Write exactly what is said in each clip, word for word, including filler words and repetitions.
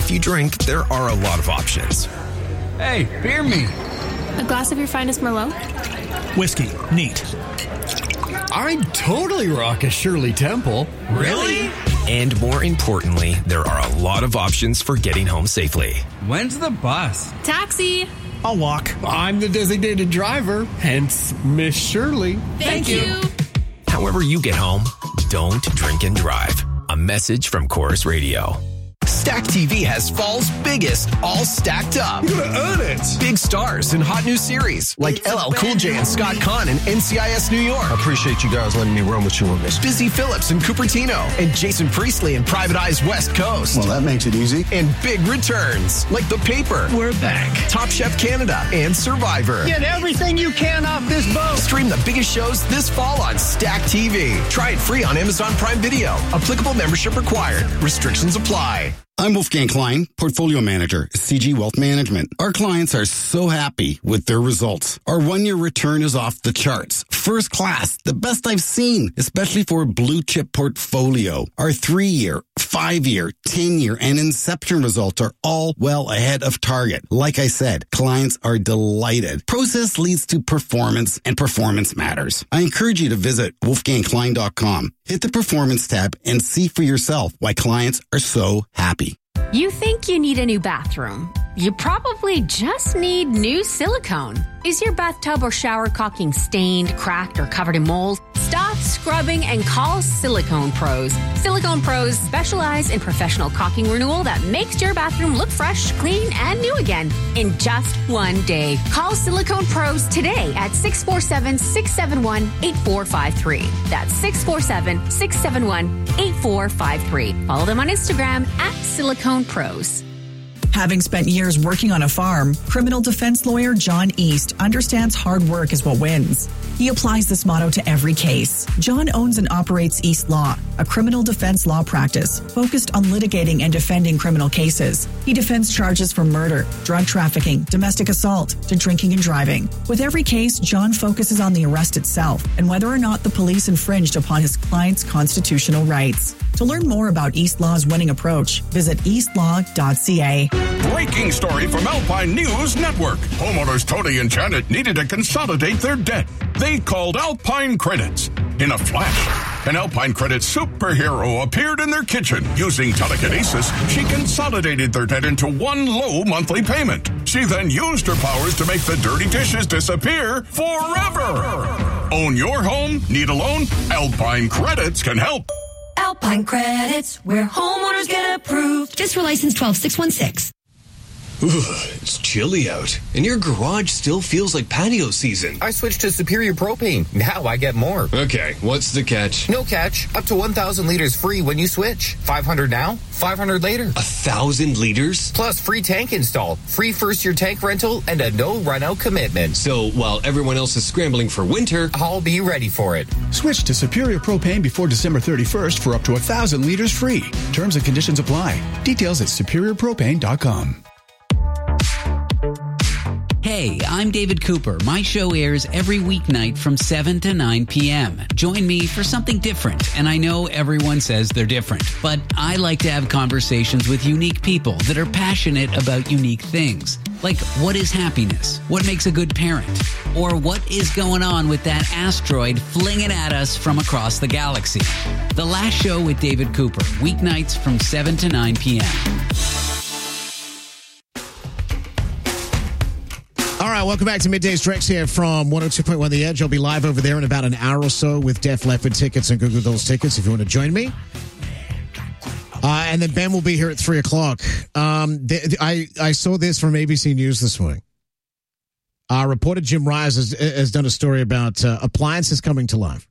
If you drink, there are a lot of options. Hey, beer me. A glass of your finest Merlot? Whiskey. Neat. I'd totally rock a Shirley Temple. Really? And more importantly, there are a lot of options for getting home safely. When's the bus? Taxi. I'll walk. I'm the designated driver, hence Miss Shirley. Thank, Thank you. you. However you get home, don't drink and drive. A message from Chorus Radio. Stack T V has fall's biggest, all stacked up. You're gonna earn it. Big stars and hot new series like L L Cool J and Scott Conn and N C I S New York. I appreciate you guys letting me run with you on this. Busy Phillips and Cupertino and Jason Priestley and Private Eye's West Coast. Well, that makes it easy. And big returns like The Paper. We're back. Top Chef Canada and Survivor. Get everything you can off this boat. Stream the biggest shows this fall on Stack T V. Try it free on Amazon Prime Video. Applicable membership required. Restrictions apply. I'm Wolfgang Klein, Portfolio Manager, C G Wealth Management. Our clients are so happy with their results. Our one-year return is off the charts. First class, the best I've seen, especially for a blue-chip portfolio. Our three-year, five-year, ten-year, and Inception results are all well ahead of target. Like I said, clients are delighted. Process leads to performance, and performance matters. I encourage you to visit wolfgang klein dot com. Hit the Performance tab and see for yourself why clients are so happy. You think you need a new bathroom. You probably just need new silicone. Is your bathtub or shower caulking stained, cracked, or covered in mold? Stop scrubbing and call Silicone Pros. Silicone Pros specialize in professional caulking renewal that makes your bathroom look fresh, clean, and new again in just one day. Call Silicone Pros today at six four seven, six seven one, eight four five three. That's six four seven, six seven one, eight four five three. Follow them on Instagram at Silicone Pros. Having spent years working on a farm, criminal defense lawyer John East understands hard work is what wins. He applies this motto to every case. John owns and operates East Law, a criminal defense law practice focused on litigating and defending criminal cases. He defends charges from murder, drug trafficking, domestic assault, to drinking and driving. With every case, John focuses on the arrest itself and whether or not the police infringed upon his client's constitutional rights. To learn more about East Law's winning approach, visit east law dot c a. Breaking story from Alpine News Network. Homeowners Tony and Janet needed to consolidate their debt. They called Alpine Credits. In a flash, an Alpine Credit superhero appeared in their kitchen. Using telekinesis, she consolidated their debt into one low monthly payment. She then used her powers to make the dirty dishes disappear forever. Own your home? Need a loan? Alpine Credits can help. Alpine Credits, where homeowners get approved. Just for license twelve six one six. Ooh, it's chilly out, and your garage still feels like patio season. I switched to Superior Propane. Now I get more. Okay, what's the catch? No catch. Up to one thousand liters free when you switch. five hundred now, five hundred later. A thousand liters? Plus free tank install, free first-year tank rental, and a no-run-out commitment. So while everyone else is scrambling for winter, I'll be ready for it. Switch to Superior Propane before December thirty-first for up to one thousand liters free. Terms and conditions apply. Details at superior propane dot com. Hey, I'm David Cooper. My show airs every weeknight from seven to nine p.m. Join me for something different. And I know everyone says they're different, but I like to have conversations with unique people that are passionate about unique things. Like, what is happiness? What makes a good parent? Or what is going on with that asteroid flinging at us from across the galaxy? The Last Show with David Cooper, weeknights from seven to nine p.m. All right, welcome back to Midday Stretch here from one oh two point one The Edge. I'll be live over there in about an hour or so with Def Leppard tickets and Google Dolls tickets if you want to join me. Uh, and then Ben will be here at three o'clock. Um, th- th- I, I saw this from A B C News this morning. Uh, reporter Jim Reyes has, has done a story about uh, appliances coming to life.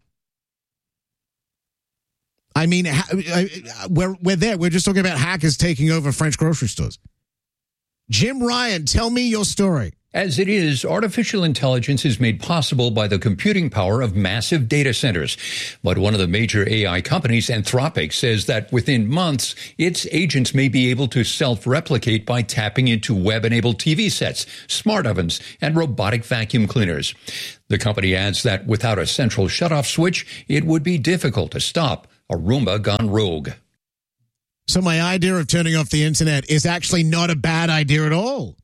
I mean, ha- I, we're, we're there. We're just talking about hackers taking over French grocery stores. Jim Ryan, tell me your story. As it is, artificial intelligence is made possible by the computing power of massive data centers. But one of the major A I companies, Anthropic, says that within months, its agents may be able to self-replicate by tapping into web-enabled T V sets, smart ovens, and robotic vacuum cleaners. The company adds that without a central shutoff switch, it would be difficult to stop a Roomba gone rogue. So my idea of turning off the internet is actually not a bad idea at all.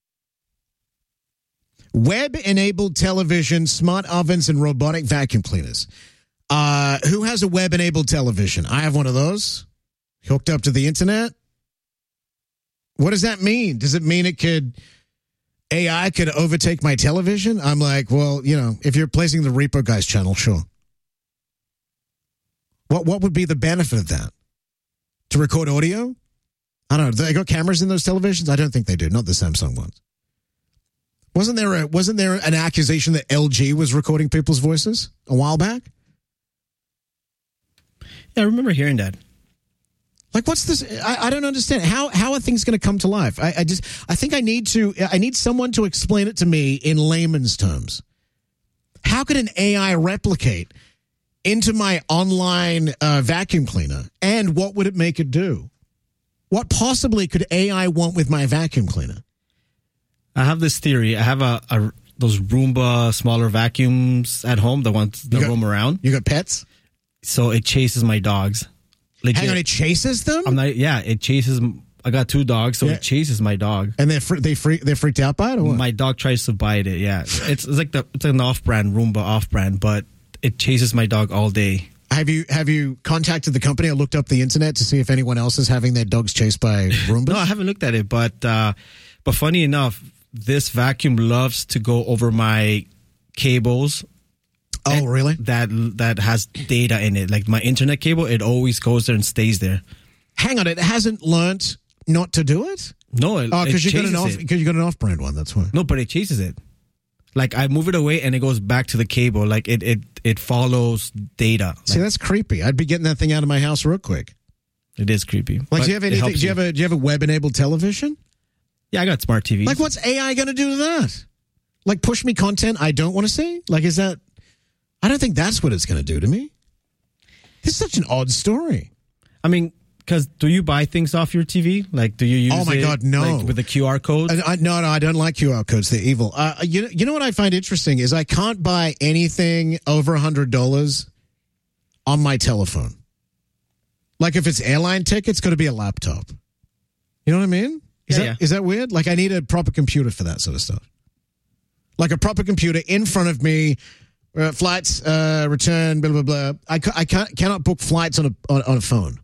Web-enabled television, smart ovens, and robotic vacuum cleaners. Uh, who has a web-enabled television? I have one of those. Hooked up to the internet. What does that mean? Does it mean it could, A I could overtake my television? I'm like, well, you know, if you're placing the Repo Guys channel, sure. What what would be the benefit of that? To record audio? I don't know. Do they got cameras in those televisions? I don't think they do. Not the Samsung ones. Wasn't there a, wasn't there an accusation that L G was recording people's voices a while back? Yeah, I remember hearing that. Like, what's this? I, I don't understand. How how are things going to come to life? I, I just I think I need to I need someone to explain it to me in layman's terms. How could an A I replicate into my online uh, vacuum cleaner, and what would it make it do? What possibly could A I want with my vacuum cleaner? I have this theory. I have a, a those Roomba smaller vacuums at home, the ones that got, roam around. You got pets? So it chases my dogs. Legit. Hang on, it chases them? I'm not. Yeah, it chases. I got two dogs, so yeah. it chases my dog. And they're fr- they freak they're freaked out by it, or what? My dog tries to bite it. Yeah, it's, it's like the it's an off-brand Roomba off-brand, but it chases my dog all day. Have you have you contacted the company or looked up the internet to see if anyone else is having their dogs chased by Roombas? No, I haven't looked at it, but uh, but funny enough, this vacuum loves to go over my cables. Oh, really? That that has data in it, like my internet cable. It always goes there and stays there. Hang on, it hasn't learnt not to do it? No, it, oh, because you got an off it. because you got an off-brand one. That's why. No, but it chases it. Like I move it away and it goes back to the cable. Like it it it follows data. See, like, that's creepy. I'd be getting that thing out of my house real quick. It is creepy. Like, do you have anything? Do you have a do you have a web-enabled television? Yeah, I got smart T Vs. Like, what's A I going to do to that? Like, push me content I don't want to see? Like, is that? I don't think that's what it's going to do to me. It's such an odd story. I mean, because do you buy things off your T V? Like, do you use? Oh my it, God, no! Like, with the Q R code? I, I, no, no, I don't like Q R codes. They're evil. Uh, you know, you know what I find interesting is I can't buy anything over a hundred dollars on my telephone. Like, if it's airline tickets, it's got to be a laptop. You know what I mean? Is Yeah, that yeah. is that weird? Like, I need a proper computer for that sort of stuff. Like a proper computer in front of me. Uh, flights, uh, return, blah blah blah. I, ca- I can't cannot book flights on a on, on a phone.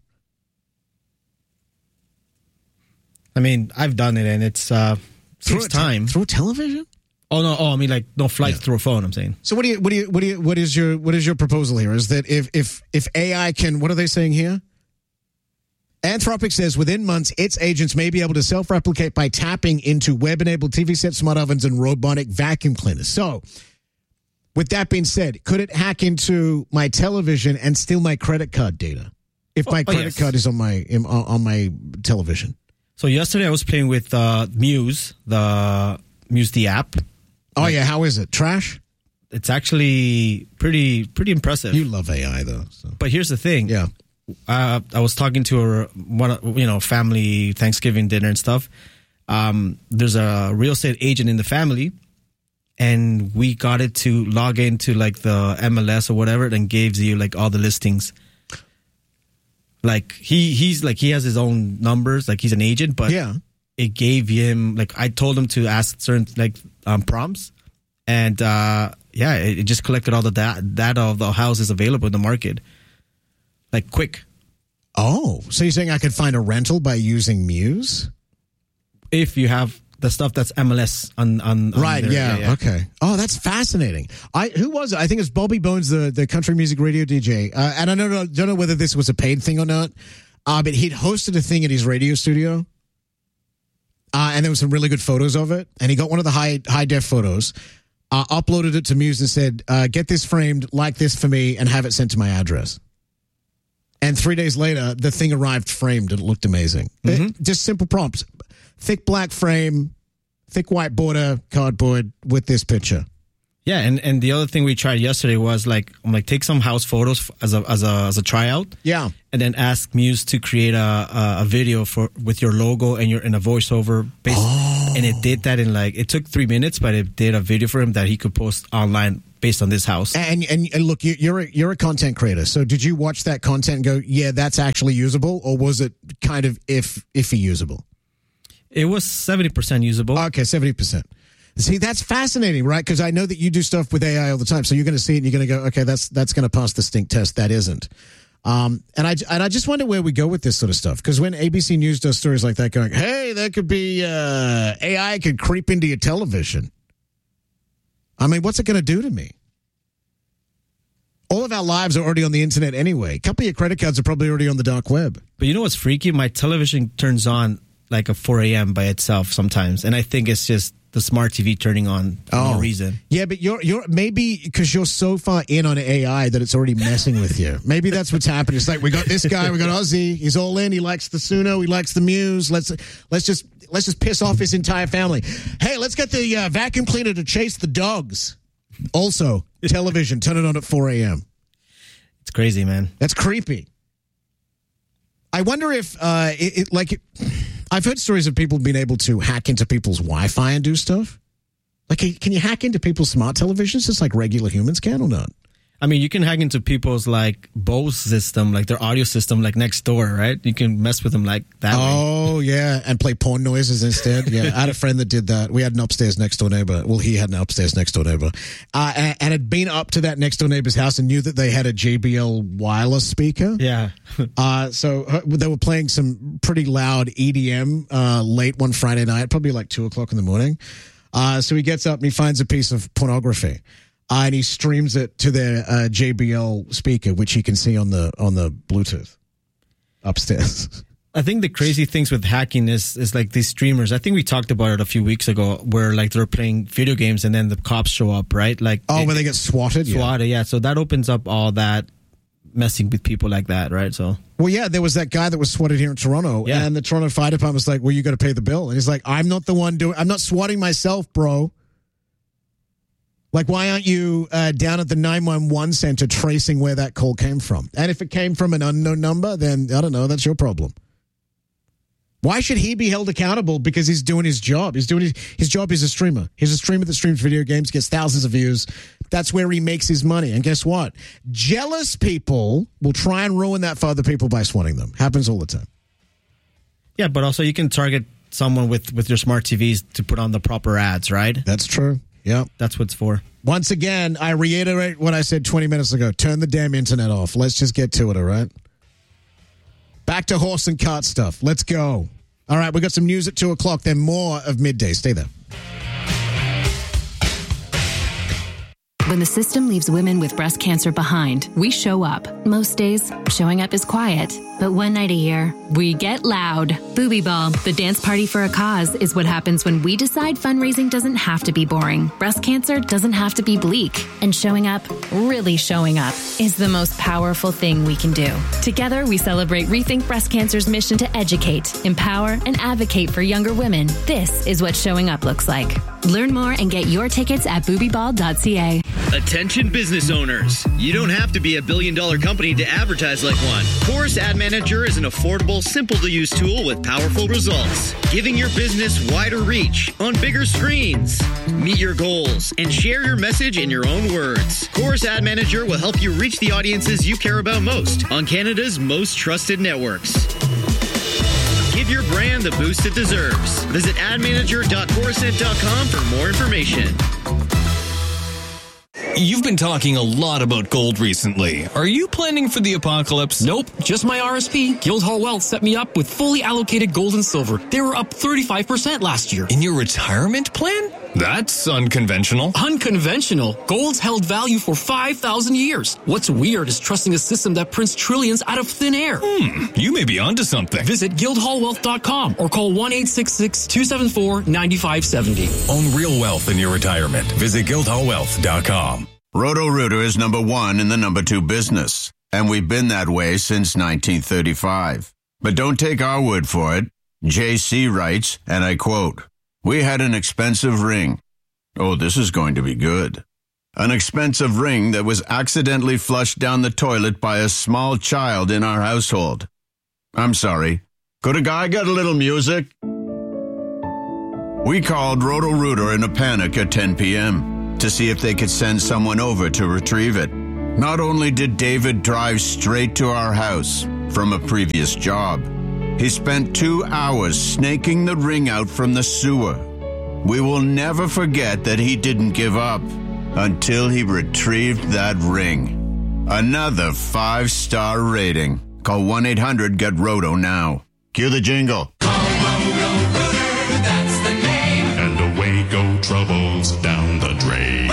I mean, I've done it, and it's uh, Through takes a te- time. through a television. Oh no! Oh, I mean, like no flights through a phone. I'm saying. So what do you what do you what do you what is your what is your proposal here? Is that if if if A I can, what are they saying here? Anthropic says within months, its agents may be able to self-replicate by tapping into web-enabled T V sets, smart ovens, and robotic vacuum cleaners. So, with that being said, could it hack into my television and steal my credit card data if my Oh, credit yes. card is on my in, on on my television? So yesterday I was playing with uh, Muse, the Muse the app. Oh yeah, how is it? Trash? It's actually pretty pretty impressive. You love A I though. So. But here's the thing. Yeah. Uh, I was talking to a one, you know, family Thanksgiving dinner and stuff. Um, there's a real estate agent in the family, and we got it to log into like the M L S or whatever, and gives you like all the listings. Like he he's like he has his own numbers, like he's an agent, but yeah, it gave him like I told him to ask certain like um, prompts, and uh, yeah, it, it just collected all the da- data of the houses available in the market. Like quick. Oh, so you're saying I could find a rental by using Muse? If you have the stuff that's M L S on, on, on right, there. yeah, yeah, yeah, okay. Oh, that's fascinating. I who was it? I think it's Bobby Bones, the, the country music radio D J. Uh, and I don't know, don't know whether this was a paid thing or not, uh, but he'd hosted a thing at his radio studio, uh, and there was some really good photos of it. And he got one of the high high def photos, uh, uploaded it to Muse, and said, uh, "Get this framed like this for me, and have it sent to my address." And three days later, the thing arrived framed and it looked amazing. Mm-hmm. It- just simple prompts. Thick black frame, thick white border, cardboard with this picture. Yeah, and, and the other thing we tried yesterday was like, I'm like take some house photos as a as a as a tryout. Yeah, and then ask Muse to create a a, a video for with your logo and your in a voiceover. Based, oh. And it did that in like it took three minutes, but it did a video for him that he could post online based on this house. And and, and look, you're a, you're a content creator, so did you watch that content and go, yeah, that's actually usable, or was it kind of if iffy usable? It was seventy percent usable. Okay, seventy percent. See, that's fascinating, right? Because I know that you do stuff with A I all the time. So you're going to see it and you're going to go, okay, that's that's going to pass the stink test. That isn't. Um, and I and I just wonder where we go with this sort of stuff. Because when A B C News does stories like that going, hey, that could be uh, A I could creep into your television. I mean, what's it going to do to me? All of our lives are already on the internet anyway. A couple of your credit cards are probably already on the dark web. But you know what's freaky? My television turns on like at four a.m. by itself sometimes. And I think it's just the smart T V turning on for oh. no reason. Yeah, but you're you're maybe because you're so far in on A I that it's already messing with you. Maybe that's what's happening. It's like we got this guy, we got Ozzy. He's all in. He likes the Suno. He likes the Muse. Let's let's just let's just piss off his entire family. Hey, let's get the uh, vacuum cleaner to chase the dogs. Also, television. Turn it on at four a.m. It's crazy, man. That's creepy. I wonder if uh, it, it like. It, I've heard stories of people being able to hack into people's Wi-Fi and do stuff. Like, can you hack into people's smart televisions just like regular humans can or not? I mean, you can hack into people's, like, Bose system, like their audio system, like next door, right? You can mess with them like that Oh, way. yeah, and play porn noises instead. Yeah, I had a friend that did that. We had an upstairs next door neighbor. Well, he had an upstairs next door neighbor. Uh, and, and had been up to that next door neighbor's house and knew that they had a J B L wireless speaker. Yeah. uh, so uh, they were playing some pretty loud E D M uh, late one Friday night, probably like two o'clock in the morning. Uh, so he gets up and he finds a piece of pornography. Uh, and he streams it to their uh, J B L speaker, which he can see on the on the Bluetooth upstairs. I think the crazy things with hacking is is like these streamers. I think we talked about it a few weeks ago, where like they're playing video games and then the cops show up, right? Like oh, when they get swatted, swatted, yeah. yeah. So that opens up all that messing with people like that, right? So well, yeah, there was that guy that was swatted here in Toronto, yeah. and the Toronto Fire Department was like, "Well, you got to pay the bill," and he's like, "I'm not the one doing. I'm not swatting myself, bro." Like, why aren't you uh, down at the nine one one center tracing where that call came from? And if it came from an unknown number, then, I don't know, that's your problem. Why should he be held accountable? Because he's doing his job. He's doing his, his job is a streamer. He's a streamer that streams video games, gets thousands of views. That's where he makes his money. And guess what? Jealous people will try and ruin that for other people by swatting them. Happens all the time. Yeah, but also you can target someone with, with your smart T Vs to put on the proper ads, right? That's true. Yeah, that's what it's for. Once again, I reiterate what I said twenty minutes ago. Turn the damn internet off. Let's just get to it, all right? Back to horse and cart stuff. Let's go. All right, we got some news at two o'clock, then more of Midday. Stay there. When the system leaves women with breast cancer behind, we show up. Most days, showing up is quiet. But one night a year, we get loud. Booby Ball, the dance party for a cause, is what happens when we decide fundraising doesn't have to be boring. Breast cancer doesn't have to be bleak. And showing up, really showing up, is the most powerful thing we can do. Together, we celebrate Rethink Breast Cancer's mission to educate, empower, and advocate for younger women. This is what showing up looks like. Learn more and get your tickets at booby ball dot c a. Attention business owners. You don't have to be a billion dollar company to advertise like one. Chorus Ad Manager is an affordable, simple to use tool with powerful results, giving your business wider reach on bigger screens. Meet your goals and share your message in your own words. Chorus Ad Manager will help you reach the audiences you care about most on Canada's most trusted networks. Give your brand the boost it deserves. Visit ad manager dot corusent dot com for more information. You've been talking a lot about gold recently. Are you planning for the apocalypse? Nope, just my R S P. Guildhall Wealth set me up with fully allocated gold and silver. They were up thirty-five percent last year. In your retirement plan? That's unconventional. Unconventional? Gold's held value for five thousand years. What's weird is trusting a system that prints trillions out of thin air. Hmm, you may be onto something. Visit guildhall wealth dot com or call one eight six six, two seven four, nine five seven zero. Own real wealth in your retirement. Visit guildhall wealth dot com. Roto-Rooter is number one in the number two business, and we've been that way since nineteen thirty-five. But don't take our word for it. J C writes, and I quote, "We had an expensive ring. Oh, this is going to be good. An expensive ring that was accidentally flushed down the toilet by a small child in our household. I'm sorry. Could a guy get a little music? We called Roto-Rooter in a panic at ten p.m. to see if they could send someone over to retrieve it. Not only did David drive straight to our house from a previous job, he spent two hours snaking the ring out from the sewer. We will never forget that he didn't give up until he retrieved that ring. Another five-star rating. Call one eight hundred get roto now. Cue the jingle. Roto-Rooter, that's the name. And away go troubles down the drain.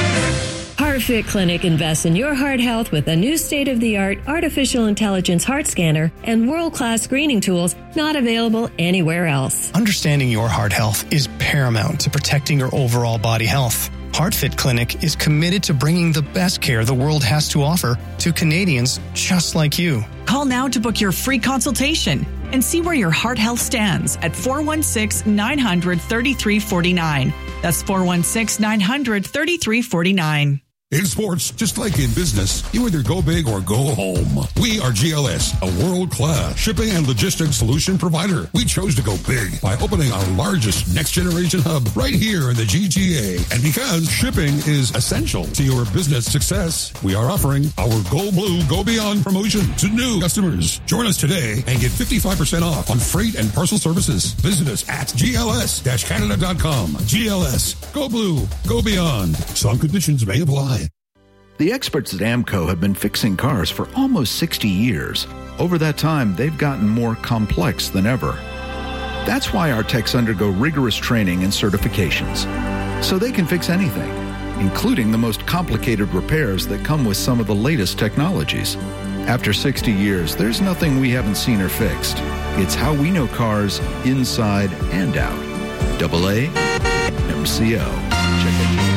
HeartFit Clinic invests in your heart health with a new state-of-the-art artificial intelligence heart scanner and world-class screening tools not available anywhere else. Understanding your heart health is paramount to protecting your overall body health. HeartFit Clinic is committed to bringing the best care the world has to offer to Canadians just like you. Call now to book your free consultation and see where your heart health stands at four one six, nine hundred, thirty-three forty-nine. That's four one six, nine hundred, thirty-three forty-nine. In sports, just like in business, you either go big or go home. We are G L S, a world-class shipping and logistics solution provider. We chose to go big by opening our largest next-generation hub right here in the G T A. And because shipping is essential to your business success, we are offering our Go Blue, Go Beyond promotion to new customers. Join us today and get fifty-five percent off on freight and parcel services. Visit us at G L S Canada dot com. G L S, Go Blue, Go Beyond. Some conditions may apply. The experts at AMCO have been fixing cars for almost sixty years. Over that time, they've gotten more complex than ever. That's why our techs undergo rigorous training and certifications, so they can fix anything, including the most complicated repairs that come with some of the latest technologies. After sixty years, there's nothing we haven't seen or fixed. It's how we know cars inside and out. Double A M C O. Check it.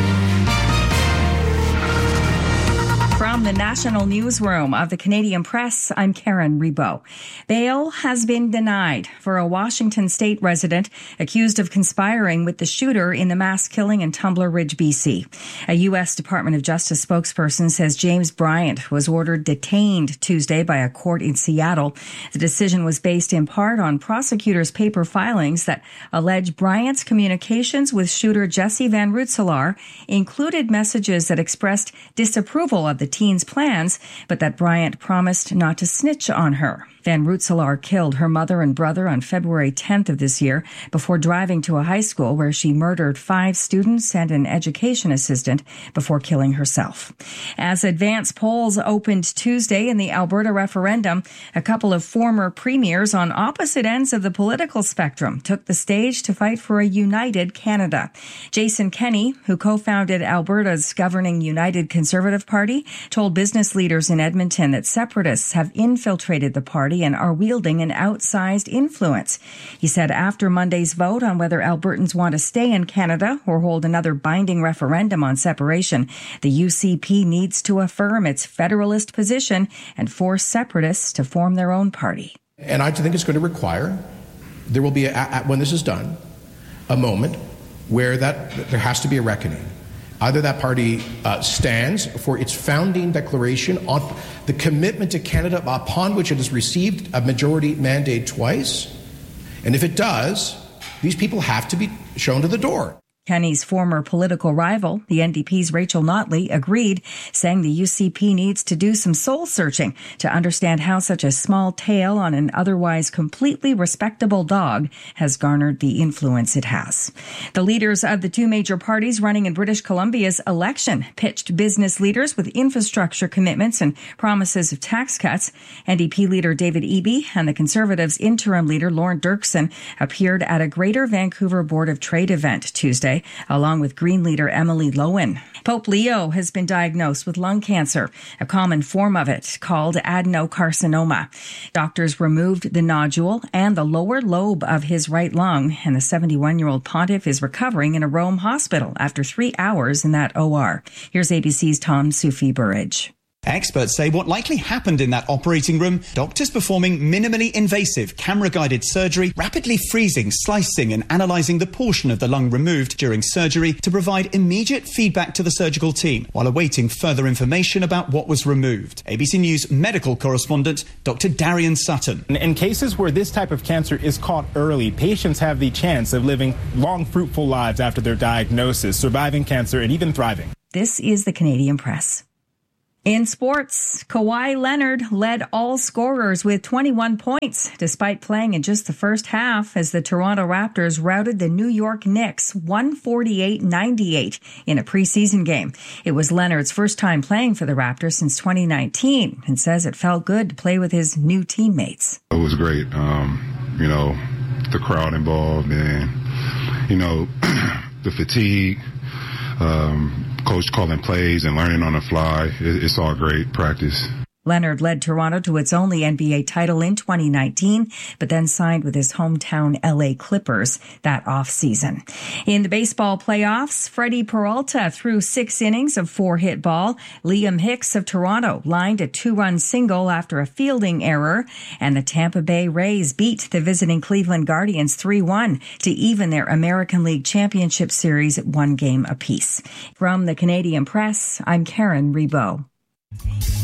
From the National Newsroom of the Canadian Press, I'm Karen Rebo. Bail has been denied for a Washington state resident accused of conspiring with the shooter in the mass killing in Tumbler Ridge, B C. A U S Department of Justice spokesperson says James Bryant was ordered detained Tuesday by a court in Seattle. The decision was based in part on prosecutors' paper filings that allege Bryant's communications with shooter Jesse Van Rootselaar included messages that expressed disapproval of the teen's plans, but that Bryant promised not to snitch on her. Van Rootselaar killed her mother and brother on February tenth of this year before driving to a high school where she murdered five students and an education assistant before killing herself. As advance polls opened Tuesday in the Alberta referendum, a couple of former premiers on opposite ends of the political spectrum took the stage to fight for a united Canada. Jason Kenney, who co-founded Alberta's governing United Conservative Party, told business leaders in Edmonton that separatists have infiltrated the party and are wielding an outsized influence. He said after Monday's vote on whether Albertans want to stay in Canada or hold another binding referendum on separation, the U C P needs to affirm its federalist position and force separatists to form their own party. And I think it's going to require, there will be, a, when this is done, a moment where that there has to be a reckoning. Either that party uh, stands for its founding declaration on the commitment to Canada upon which it has received a majority mandate twice, and if it does, these people have to be shown to the door. Kenney's former political rival, the N D P's Rachel Notley, agreed, saying the U C P needs to do some soul-searching to understand how such a small tail on an otherwise completely respectable dog has garnered the influence it has. The leaders of the two major parties running in British Columbia's election pitched business leaders with infrastructure commitments and promises of tax cuts. N D P leader David Eby and the Conservatives' interim leader Lorne Dirksen appeared at a Greater Vancouver Board of Trade event Tuesday, along with Green leader Emily Lowen. Pope Leo has been diagnosed with lung cancer, a common form of it called adenocarcinoma. Doctors removed the nodule and the lower lobe of his right lung, and the seventy-one-year-old pontiff is recovering in a Rome hospital after three hours in that O R. Here's A B C's Tom Sufi Burridge. Experts say what likely happened in that operating room, doctors performing minimally invasive, camera-guided surgery, rapidly freezing, slicing and analysing the portion of the lung removed during surgery to provide immediate feedback to the surgical team while awaiting further information about what was removed. A B C News medical correspondent Doctor Darian Sutton. In cases where this type of cancer is caught early, patients have the chance of living long, fruitful lives after their diagnosis, surviving cancer and even thriving. This is the Canadian Press. In sports, Kawhi Leonard led all scorers with twenty-one points, despite playing in just the first half as the Toronto Raptors routed the New York Knicks one forty-eight ninety-eight in a preseason game. It was Leonard's first time playing for the Raptors since twenty nineteen and says it felt good to play with his new teammates. It was great. Um, you know, the crowd involved and, you know, the fatigue, um, coach calling plays and learning on the fly. It's all great practice. Leonard led Toronto to its only N B A title in twenty nineteen, but then signed with his hometown L A Clippers that offseason. In the baseball playoffs, Freddie Peralta threw six innings of four-hit ball. Liam Hicks of Toronto lined a two-run single after a fielding error, and the Tampa Bay Rays beat the visiting Cleveland Guardians three one to even their American League Championship Series at one game apiece. From the Canadian Press, I'm Karen Rebo.